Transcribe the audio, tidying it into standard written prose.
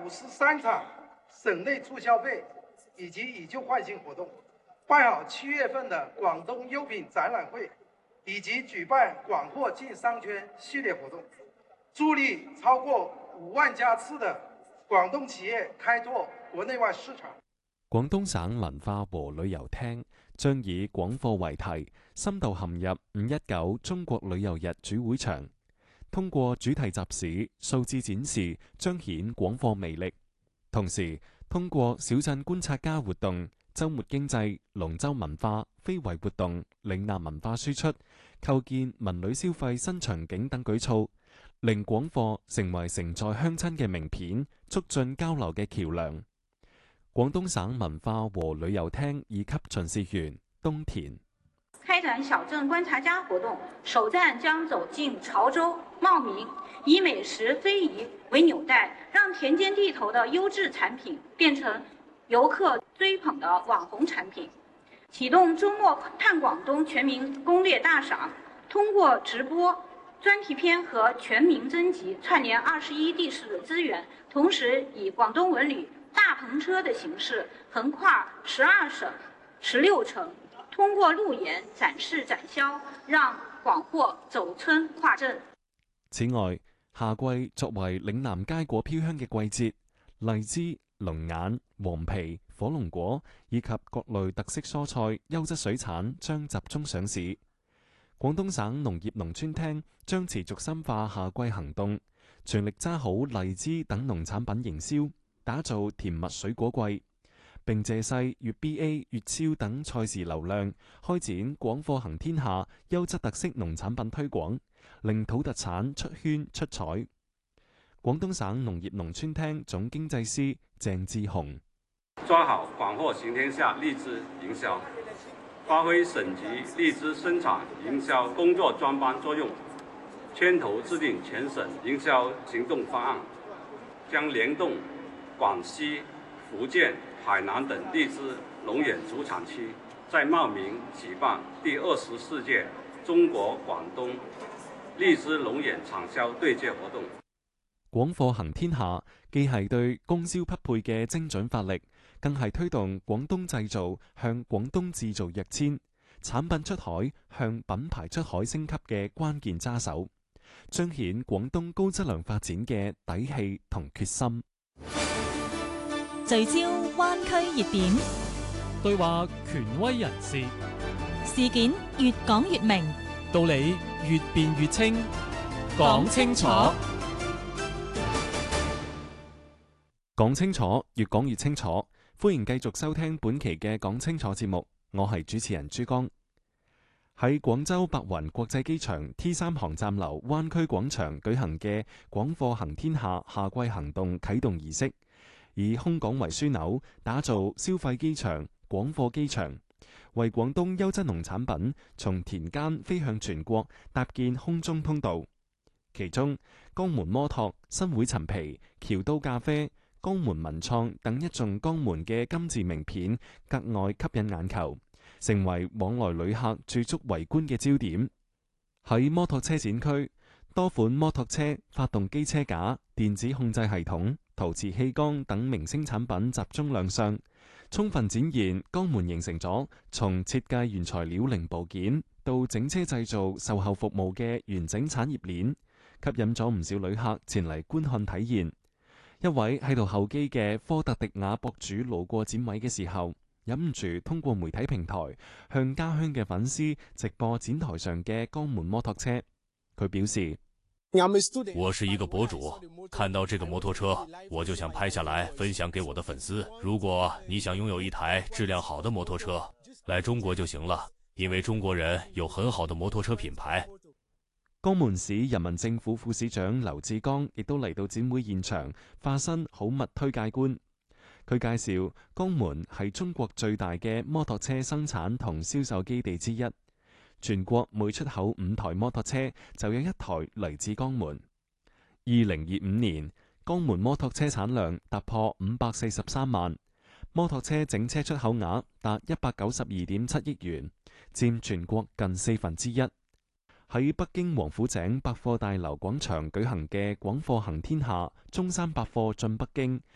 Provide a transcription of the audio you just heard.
53場省內促消費以及以舊換新活動，辦好7月份的廣東優品展覽會，以及舉辦廣貨進商圈系列活動，助力超過5萬家次的廣東企業開拓國內外市場。 廣東省文化和旅遊廳將以廣貨為題，深度陷入519中國旅遊日主會場，通過主題集市、數字展示彰顯廣貨魅力，同時通過小鎮觀察家活動、週末經濟、龍舟文化、非遺活動、嶺南文化輸出、構建文旅消費新場景等舉措，令廣貨成為承載鄉親嘅名片，促進交流嘅橋梁。廣東省文化和旅遊廳2級巡視員東田開展小鎮觀察家活動，首站將走進潮州、茂名，以美食非遺為紐帶，讓田間地頭的優質產品變成遊客追捧的網紅產品。啟動周末探廣東全民攻略大賞，通過直播、專題片和全民徵集串聯21地市的資源，同時以廣東文旅大篷車的形式橫跨12省、16城，通過路演、展示、展銷，讓廣貨走村跨鎮。 此外，夏季作為嶺南佳果飄香嘅季節，荔枝、龍眼、黃皮、火龍果以及各類特色蔬菜、優質水產將集中上市。廣東省農業農村廳將持續深化夏季行動，全力揸好荔枝等農產品營銷，打造甜蜜水果季，並借勢粵 BA、粵超等賽事流量，開展廣貨行天下優質特色農產品推廣，令土特產出圈出彩。廣東省農業農村廳總經濟師鄭志雄： 抓好廣貨行天下荔枝營銷，發揮省級荔枝生產營銷工作專班作用，牽頭制定全省營銷行動方案，將聯動廣西、福建、海南等荔枝龍眼主產區，在茂名舉辦第24屆中國廣東荔枝龍眼產銷對接活動。 廣貨行天下既係對供銷匹配嘅精準發力，更係推動廣東製造向廣東製造躍遷、產品出海向品牌出海升級嘅關鍵揸手，彰顯廣東高質量發展嘅底氣同決心。 聚焦灣區熱點， 對話權威人士， 事件越講越明， 道理越辯越清，講清楚。 講清楚，越講越清楚。歡迎繼續收聽本期嘅講清楚節目，我係主持人珠江。喺廣州白雲國際機場 T3 航站樓灣區廣場舉行嘅廣貨行天下夏季行動啟動儀式，以空港為樞紐，打造消費機場、廣貨機場，為廣東優質農產品從田間飛向全國搭建空中通道。其中，江門摩托、新會陳皮、橋都咖啡、江門文創等一眾江門嘅金字名片格外吸引眼球，成為往來旅客駐足圍觀嘅焦點。喺摩托車展區，多款摩托車、發動機車架、電子控制系統、陶瓷氣缸等明星產品集中亮相，充分展現江門形成咗從設計原材料零部件到整車製造售後服務嘅完整產業鏈，吸引咗唔少旅客前嚟觀看體驗。一位喺度候機嘅科特迪瓦博主路過展位嘅時候，忍唔住通過媒體平台向家鄉嘅粉絲直播展台上嘅江門摩托車。佢表示： 我是一個博主，看到這個摩托車，我就想拍下來分享給我的粉絲。如果你想擁有一台質量好的摩托車，來中國就行了，因為中國人有很好的摩托車品牌。 江門市人民政府副市長劉志剛亦都嚟到展會現場，化身好物推介官。佢介紹江門係中國最大嘅摩托車生產同銷售基地之一，全國每出口5台摩托車就有1台嚟自江門。2025年，江門摩托車產量突破543萬，摩托車整車出口額達192.7億元，佔全國近1/4。喺北京王府井百貨大樓廣場舉行嘅廣貨行天下中山百貨進北京